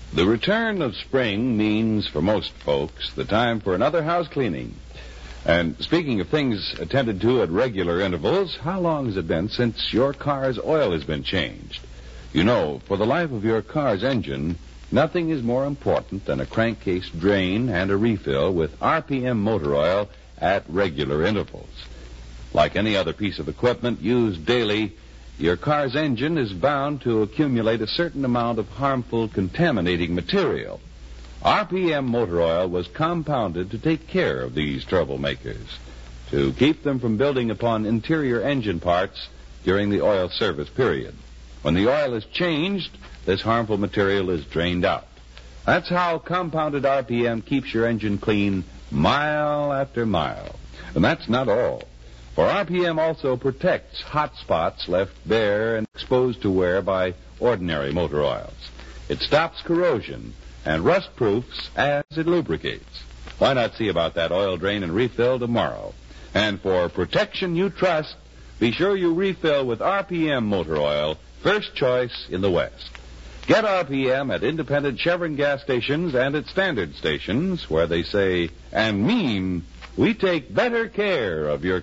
The return of spring means, for most folks, the time for another house cleaning. And speaking of things attended to at regular intervals, how long has it been since your car's oil has been changed? You know, for the life of your car's engine, nothing is more important than a crankcase drain and a refill with RPM motor oil at regular intervals. Like any other piece of equipment used daily, your car's engine is bound to accumulate a certain amount of harmful, contaminating material. RPM motor oil was compounded to take care of these troublemakers, to keep them from building upon interior engine parts during the oil service period. When the oil is changed, this harmful material is drained out. That's how compounded RPM keeps your engine clean mile after mile. And that's not all. For RPM also protects hot spots left bare and exposed to wear by ordinary motor oils. It stops corrosion and rust-proofs as it lubricates. Why not see about that oil drain and refill tomorrow? And for protection you trust, be sure you refill with RPM motor oil, first choice in the West. Get RPM at independent Chevron gas stations and at standard stations where they say and mean we take better care of your